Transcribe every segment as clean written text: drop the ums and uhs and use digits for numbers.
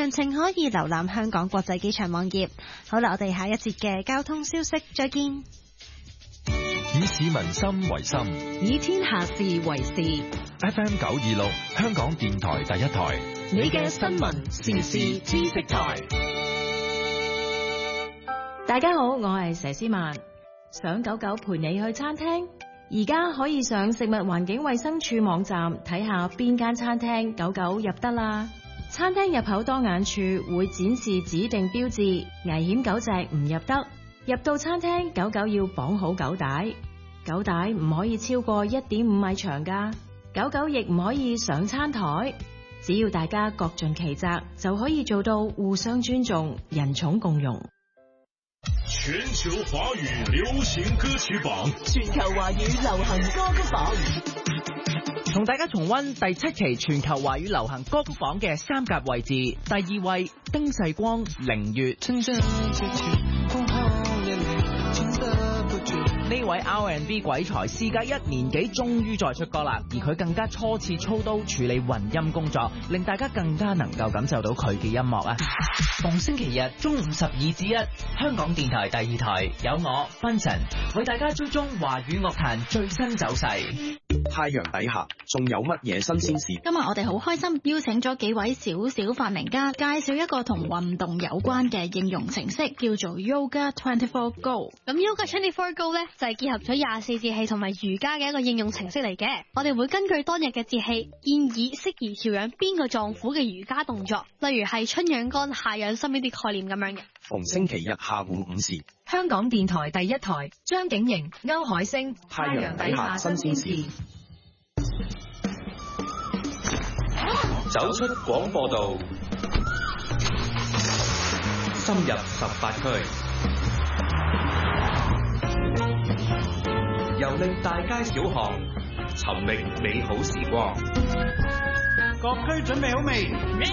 詳情可以瀏覽香港國際機場網頁。好啦，我哋下一節嘅交通消息再見。 以市民心為心， 以天下事為事。 FM 926香港電台第一台， 你嘅新聞時事知識台。大家好，我係佘詩曼。想狗狗陪你去餐廳，而家可以上食物環境衛生署網站睇下邊間餐廳狗狗入得啦。餐廳入口當眼處會展示指定標誌，危險狗隻唔入得。入到餐廳，狗狗要綁好狗帶，狗帶唔可以超過1.5米長㗎。狗狗亦唔可以上餐台。只要大家各盡其責，就可以做到互相尊重、人寵共融。 全球華語流行歌曲榜， 全球華語流行歌曲榜， 同大家重溫第7期全球華語流行歌曲榜嘅3甲位置。第2位，丁世光《凌月》。呢位 R&B 鬼才事隔1年幾終於再出歌啦，而佢更加初次操刀處理混音工作，令大家更加能夠感受到佢嘅音樂啊！逢星期日中午12至1，香港電台第2台有我 Vincent 為大家追蹤華語樂壇最新走勢。 太陽底下仲有乜嘢新鮮事？ 今日我哋好開心邀請咗幾位小發明家，介紹一個同運動有關嘅應用程式，叫做 Yoga 24 Go。 咁 Yoga 24 Go 咧就係結合咗24節氣同埋瑜伽嘅一個應用程式嚟嘅。我哋會根據當日嘅節氣，建議適宜調養邊個臟腑嘅瑜伽動作，例如係春養肝、夏養心呢啲概念咁樣嘅。 逢星期日下午5時， 香港電台第1台，張景瑩、歐海星， 太陽底下新鮮事。 走出廣播道，深入18區，遊歷大街小巷，尋覓美好時光。 各區準備好未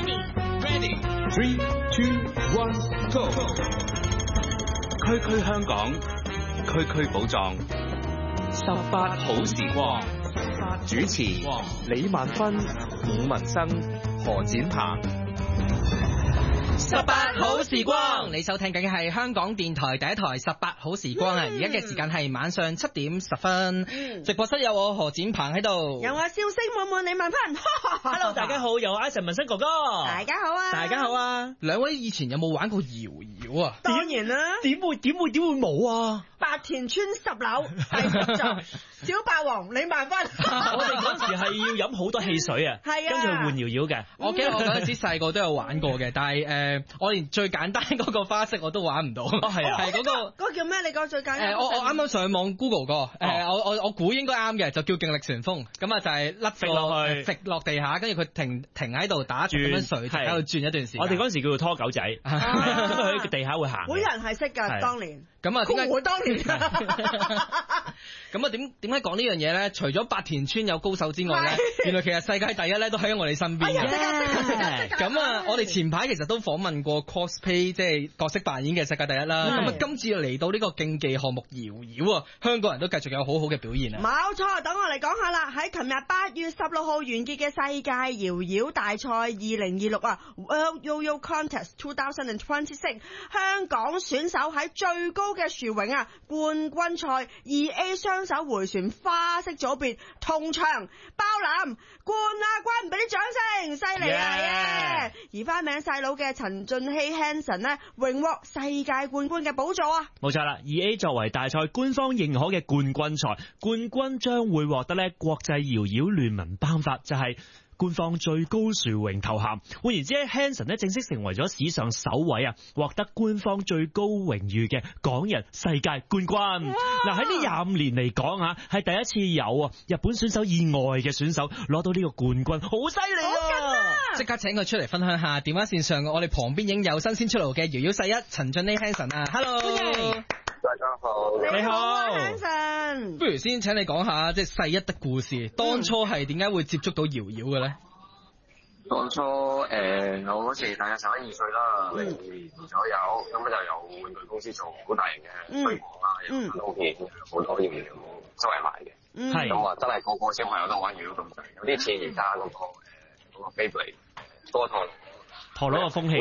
？Ready。3、2、1 ，Go！ 區區香港，區區寶藏，18好時光。主持李萬芬、伍文生、何展鵬。 18好時光，你收聽緊嘅係香港電台第1台18好時光啊！而家嘅時間係晚上7點10分。直播室有我何展鵬喺度， 有我笑聲滿滿李萬芬。 Hello， 大家好，有我 Ivan 文生哥哥。 大家好啊！ 大家好啊！ 兩位以前有冇玩過搖搖啊？ 當然啦， 點會冇啊？ 白田村10樓第10集，小霸王李萬芬。 我哋嗰時係要飲好多汽水啊， 係啊， 跟住換搖搖嘅。 我記得我嗰陣時細個都有玩過嘅，但係我連最簡單嗰個花式我都玩唔到。 哦，係啊， 係嗰個叫咩？你講最簡單。 我啱啱上網 Google 過，我估應該啱嘅，就叫勁力旋風。咁啊就係甩落去，直落地下，跟住佢停喺度打轉咁樣垂直喺度轉一段時間。 我哋嗰時叫做拖狗仔，咁佢喺地下會行。 會人係識㗎，當年。 咁啊點解？ 當年。 咁啊點解講呢樣嘢咧？除咗白田村有高手之外咧，原來其實世界第一咧都喺我哋身邊嘅。咁啊，我哋前排其實都訪問過 cosplay 即係角色扮演嘅世界第一啦。咁啊，今次嚟到呢個競技項目搖搖啊，香港人都繼續有好好嘅表現啊！ 冇錯，等我嚟講下啦。喺琴日8月16號完結嘅世界搖搖大賽2026啊 World Yo-Yo Contest 2026，香港選手喺最高嘅殊榮啊冠軍賽2A 雙手迴旋花式組別同場包攬冠亞軍，俾啲掌聲，犀利啊！而花名細佬嘅陳俊希 Hanson 呢，榮獲世界冠軍嘅寶座啊！ 冇錯啦，2A 作為大賽官方認可嘅冠軍賽，冠軍將會獲得咧國際搖搖聯盟頒發，就係官方最高殊榮頭銜。換言之，Hanson 咧正式成為咗史上首位啊獲得官方最高榮譽嘅港人世界冠軍。嗱，喺呢25年嚟講吓，係第一次有啊日本選手以外嘅選手攞到呢個冠軍，好犀利啊！ 即刻請佢出嚟分享下。電話線上我哋旁邊已經有新鮮出爐嘅搖搖世一陳俊希 Hanson 啊 ，Hello。 大家好， 你好 Hanson。 不如先請你講下即係世一的故事，當初係點解會接觸到搖搖嘅咧？ 當初我嗰時大概11、12歲啦，02年左右，咁就有玩具公司做好大型嘅推廣啦，有卡通片，好多嘢周圍賣嘅，咁啊真係個個小朋友都玩搖搖咁滯，有啲似而家嗰個 Beyblade 嗰個陀螺嘅風氣